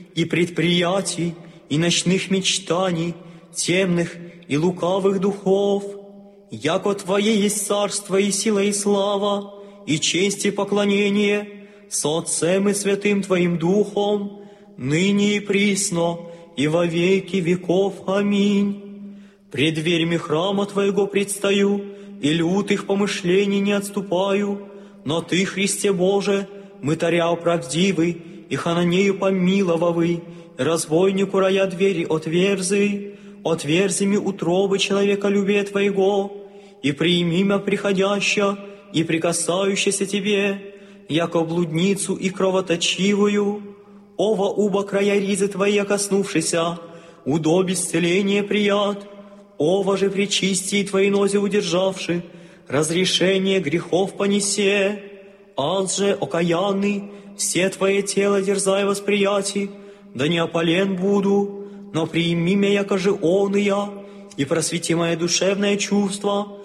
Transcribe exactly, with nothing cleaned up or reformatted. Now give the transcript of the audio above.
и предприятий, и ночных мечтаний, темных и лукавых духов. Яко Твое есть царство и сила и слава, и честь и поклонение со Отцем и Святым Твоим Духом, ныне и присно, и во веки веков. Аминь. Пред дверями храма Твоего предстаю, и лютых помышлений не отступаю, но Ты, Христе Боже, мытаря правдивый, и хананею помиловавый, разбойнику рая двери отверзи, отверзи ми утробы человеколюбия Твоего, и прими мя приходяща и прикасающаяся Тебе, яко блудницу и кровоточивую, ова уба края ризы Твоя коснувшися, удобь исцеление прият, ова же причисти Твои нозе удержавши, разрешение грехов понесе, аз же окаянный, все Твое тело дерзай восприятий, да не опален буду, но приими меня, яко же он и я, и просвети мое душевное чувство,